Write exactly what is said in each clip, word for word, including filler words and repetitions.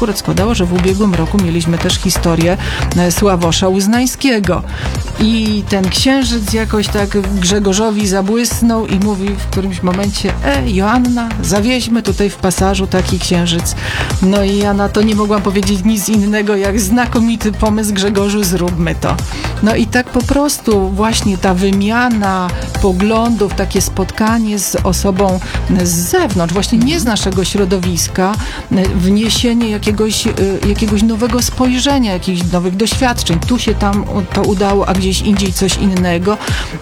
akurat składało, że w ubiegłym roku mieliśmy też historię Sławosza Uznańskiego. I ten księżyc jakoś tak Grzegorzowi zabłysnął i mówi w którymś momencie: e, Joanna, zawieźmy tutaj w Pasażu taki księżyc. No i ja na to nie mogłam powiedzieć nic innego jak znakomity pomysł, Grzegorzu, zróbmy to. No i tak po prostu właśnie ta wymiana poglądów, takie spotkanie z osobą z zewnątrz, właśnie nie z naszego środowiska, wniesienie jakiegoś, jakiegoś nowego spojrzenia, jakichś nowych doświadczeń. Tu się tam to udało, a gdzieś indziej coś innego.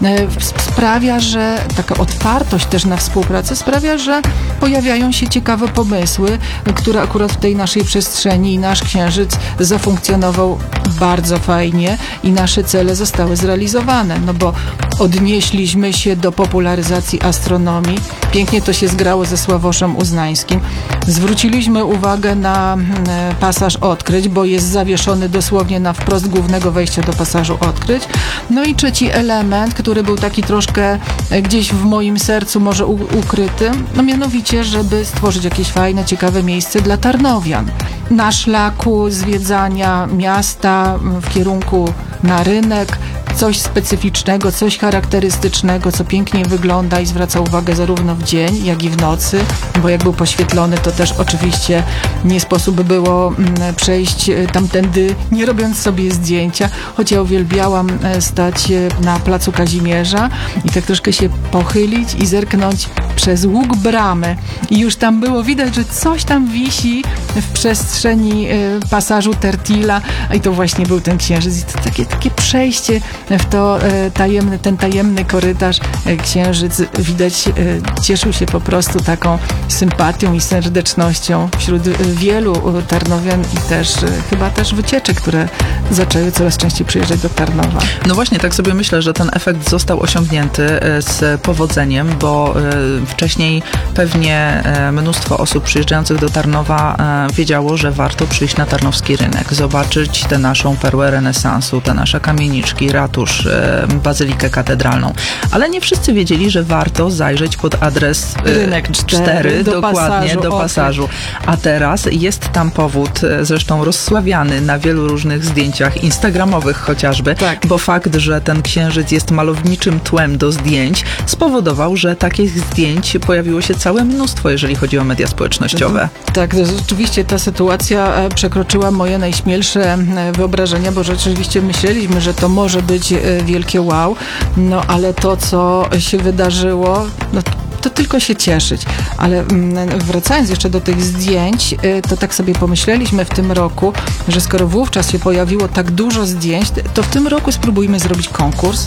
Sprawia, że taka otwartość też na współpracę sprawia, że pojawiają się ciekawe pomysły, które akurat w tej naszej przestrzeni i nasz księżyc zafunkcjonował bardzo fajnie i nasze cele zostały zrealizowane, no bo odnieśliśmy się do popularyzacji astronomii. Pięknie to się zgrało ze Sławoszem Uznańskim. Zwróciliśmy uwagę na pasaż odkryć, bo jest zawieszony dosłownie na wprost głównego wejścia do pasażu odkryć. No i trzeci element, który był taki troszkę gdzieś w moim sercu może u- ukryty, no mianowicie, żeby stworzyć jakieś fajne, ciekawe miejsce dla tarnowian. Na szlaku zwiedzania miasta w kierunku na rynek, coś specyficznego, coś charakterystycznego, co pięknie wygląda i zwraca uwagę zarówno w dzień, jak i w nocy, bo jak był poświetlony, to też oczywiście nie sposób było przejść tamtędy, nie robiąc sobie zdjęcia, choć ja uwielbiałam stać na placu Kazimierza i tak troszkę się pochylić i zerknąć przez łuk bramy i już tam było widać, że coś tam wisi w przestrzeni pasażu Tertila i to właśnie był ten księżyc i to takie, takie przejście w to tajemny, ten tajemny korytarz. Księżyc widać cieszył się po prostu taką sympatią i serdecznością wśród wielu tarnowian i też chyba też wycieczek, które zaczęły coraz częściej przyjeżdżać do Tarnowa. No właśnie, tak sobie myślę, że ten efekt został osiągnięty z powodzeniem, bo wcześniej pewnie mnóstwo osób przyjeżdżających do Tarnowa wiedziało, że warto przyjść na tarnowski rynek, zobaczyć tę naszą perłę renesansu, te nasze kamieniczki, ratusz, bazylikę katedralną. Ale nie wszyscy wiedzieli, że warto zajrzeć pod adres Rynek cztery, do dokładnie, pasażu, do pasażu. A teraz jest tam powód, zresztą rozsławiany na wielu różnych zdjęciach instagramowych chociażby, tak. Bo fakt, że ten księżyc jest malowniczym tłem do zdjęć, spowodował, że takich zdjęć pojawiło się całe mnóstwo, jeżeli chodzi o media społecznościowe. Tak, rzeczywiście ta sytuacja przekroczyła moje najśmielsze wyobrażenia, bo rzeczywiście myśleliśmy, że to może być wielkie wow, no ale to, co się wydarzyło, no to tylko się cieszyć. Ale wracając jeszcze do tych zdjęć, to tak sobie pomyśleliśmy w tym roku, że skoro wówczas się pojawiło tak dużo zdjęć, to w tym roku spróbujmy zrobić konkurs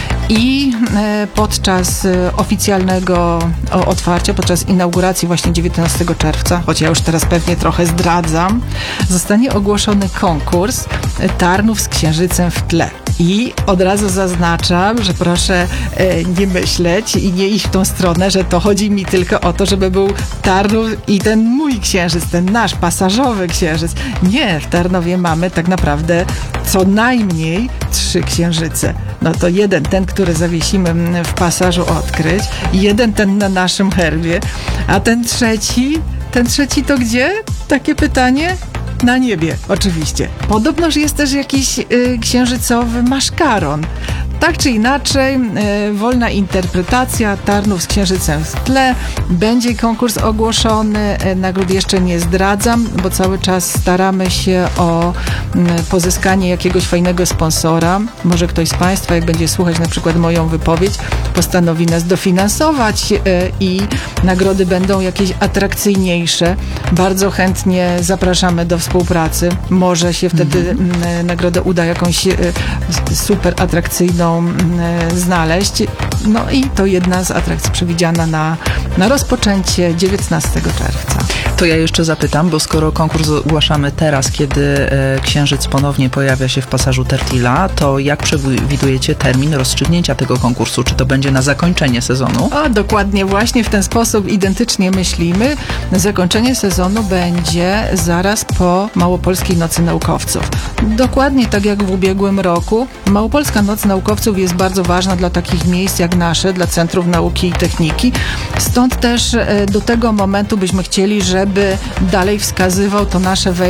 i podczas oficjalnego otwarcia, podczas inauguracji właśnie dziewiętnastego czerwca, choć ja już teraz pewnie trochę zdradzam, zostanie ogłoszony konkurs Tarnów z księżycem w tle. I od razu zaznaczam, że proszę e, nie myśleć i nie iść w tą stronę, że to chodzi mi tylko o to, żeby był Tarnów i ten mój księżyc, ten nasz pasażowy księżyc. Nie, w Tarnowie mamy tak naprawdę co najmniej trzy księżyce. No to jeden, ten, który zawiesimy w pasażu odkryć, jeden ten na naszym herbie, a ten trzeci, ten trzeci to gdzie? Takie pytanie? Na niebie, oczywiście. Podobnoż jest też jakiś y, księżycowy maszkaron. Tak czy inaczej, y, wolna interpretacja, Tarnów z księżycem w tle. Będzie konkurs ogłoszony, y, nagród jeszcze nie zdradzam, bo cały czas staramy się o y, pozyskanie jakiegoś fajnego sponsora. Może ktoś z Państwa, jak będzie słuchać na przykład moją wypowiedź, postanowi nas dofinansować y, i nagrody będą jakieś atrakcyjniejsze. Bardzo chętnie zapraszamy do współpracy. Może się wtedy mm. nagrodę uda jakąś y, super atrakcyjną znaleźć. No i to jedna z atrakcji przewidziana na, na rozpoczęcie dziewiętnastego czerwca. To ja jeszcze zapytam, bo skoro konkurs ogłaszamy teraz, kiedy e, księżyc ponownie pojawia się w pasażu Tertila, to jak przewidujecie termin rozstrzygnięcia tego konkursu? Czy to będzie na zakończenie sezonu? O, dokładnie, właśnie w ten sposób identycznie myślimy. Zakończenie sezonu będzie zaraz po Małopolskiej Nocy Naukowców. Dokładnie tak jak w ubiegłym roku. Małopolska Noc Naukowców jest bardzo ważna dla takich miejsc jak nasze, dla Centrów Nauki i Techniki. Stąd też e, do tego momentu byśmy chcieli, żeby dalej wskazywał to nasze wejście